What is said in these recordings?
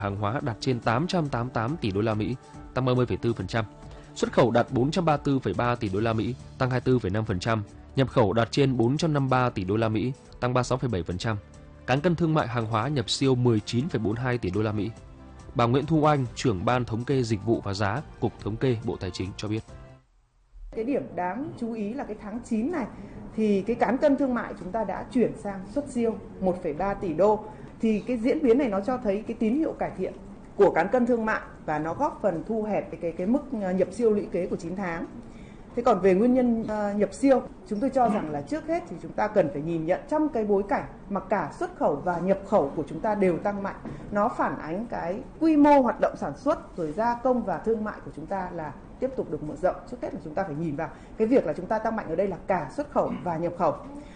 hàng hóa đạt trên 888 tỷ đô la Mỹ, tăng 30,4%. Xuất khẩu đạt 434,3 tỷ đô la Mỹ, tăng 24,5%. Nhập khẩu đạt trên 453 tỷ đô la Mỹ, tăng 36,7%. Cán cân thương mại hàng hóa nhập siêu 19,42 tỷ đô la Mỹ. Bà Nguyễn Thu Oanh, trưởng ban thống kê dịch vụ và giá, Cục Thống kê Bộ Tài chính cho biết. Cái điểm đáng chú ý là cái tháng 9 này thì cái cán cân thương mại chúng ta đã chuyển sang xuất siêu 1,3 tỷ đô. Thì cái diễn biến này nó cho thấy cái tín hiệu cải thiện của cán cân thương mại và nó góp phần thu hẹp cái mức nhập siêu lũy kế của 9 tháng. Thế còn về nguyên nhân nhập siêu, chúng tôi cho rằng là trước hết thì chúng ta cần phải nhìn nhận trong cái bối cảnh mà cả xuất khẩu và nhập khẩu của chúng ta đều tăng mạnh. Nó phản ánh cái quy mô hoạt động sản xuất rồi gia công và thương mại của chúng ta là tiếp tục được mở rộng. Trước hết là chúng ta phải nhìn vào cái việc là chúng ta tăng mạnh ở đây là cả xuất khẩu và nhập khẩu.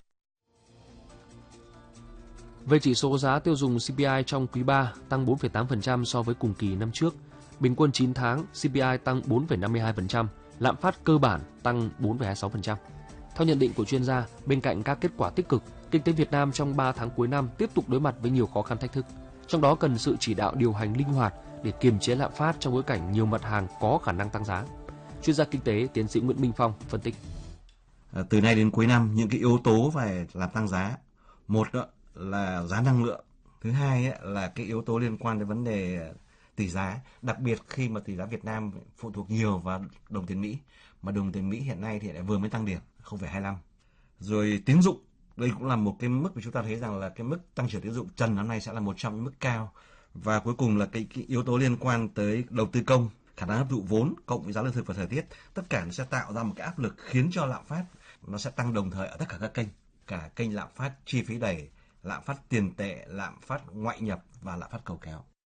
Về chỉ số giá tiêu dùng CPI trong quý 3 tăng 4,8% so với cùng kỳ năm trước. Bình quân 9 tháng CPI tăng 4,52%, lạm phát cơ bản tăng 4,26%. Theo nhận định của chuyên gia, bên cạnh các kết quả tích cực, kinh tế Việt Nam trong 3 tháng cuối năm tiếp tục đối mặt với nhiều khó khăn thách thức. Trong đó cần sự chỉ đạo điều hành linh hoạt để kiềm chế lạm phát trong bối cảnh nhiều mặt hàng có khả năng tăng giá. Chuyên gia kinh tế tiến sĩ Nguyễn Minh Phong phân tích. Từ nay đến cuối năm, những cái yếu tố về làm tăng giá, một đó là giá năng lượng, thứ hai là cái yếu tố liên quan đến vấn đề tỷ giá, đặc biệt khi mà tỷ giá Việt Nam phụ thuộc nhiều vào đồng tiền Mỹ, mà đồng tiền Mỹ hiện nay thì lại vừa mới tăng điểm 0,25. Rồi tín dụng, đây cũng là một cái mức mà chúng ta thấy rằng là cái mức tăng trưởng tín dụng trần năm nay sẽ là một trong những mức cao. Và cuối cùng là cái yếu tố liên quan tới đầu tư công, khả năng hấp thụ vốn cộng với giá lương thực và thời tiết, tất cả nó sẽ tạo ra một cái áp lực khiến cho lạm phát nó sẽ tăng đồng thời ở tất cả các kênh, cả kênh lạm phát chi phí đẩy, lạm phát tiền tệ, lạm phát ngoại nhập và lạm phát cầu kéo.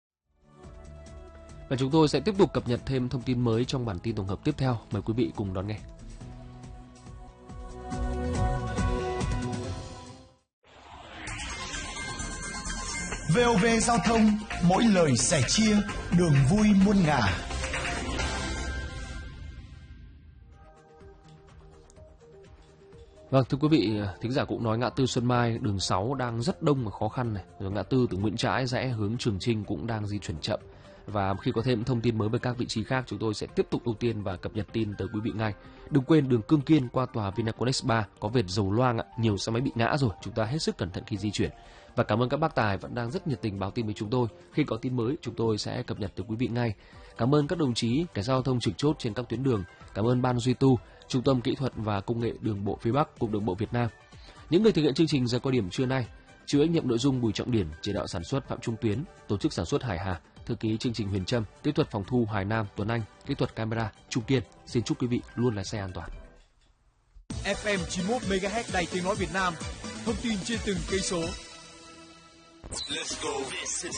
Và chúng tôi sẽ tiếp tục cập nhật thêm thông tin mới trong bản tin tổng hợp tiếp theo. Mời quý vị cùng đón nghe. VOV Giao thông, mỗi lời sẻ chia, đường vui muôn ngả. Vâng, thưa quý vị, thính giả cũng nói ngã tư Xuân Mai, đường 6 đang rất đông và khó khăn này. Rồi ngã tư từ Nguyễn Trãi rẽ hướng Trường Chinh cũng đang di chuyển chậm. Và khi có thêm thông tin mới về các vị trí khác, chúng tôi sẽ tiếp tục ưu tiên và cập nhật tin tới quý vị ngay. Đừng quên đường Cương Kiên qua tòa Vinaconex 3 có vệt dầu loang, nhiều xe máy bị ngã rồi, chúng ta hết sức cẩn thận khi di chuyển. Và cảm ơn các bác tài vẫn đang rất nhiệt tình báo tin với chúng tôi. Khi có tin mới, chúng tôi sẽ cập nhật tới quý vị ngay. Cảm ơn các đồng chí cảnh giao thông trực chốt trên các tuyến đường. Cảm ơn ban duy tu, Trung tâm Kỹ thuật và Công nghệ Đường bộ phía Bắc, Cục Đường bộ Việt Nam. Những người thực hiện chương trình giờ cao điểm trưa nay: chịu trách nhiệm nội dung Bùi Trọng Điển, chỉ đạo sản xuất Phạm Trung Tuyến, tổ chức sản xuất Hải Hà, thư ký chương trình Huyền Trâm, kỹ thuật phòng thu Hoài Nam, Tuấn Anh, kỹ thuật camera Trung Kiên. Xin chúc quý vị luôn lái xe an toàn. FM 91 MHz Đài Tiếng nói Việt Nam, thông tin trên từng cây số.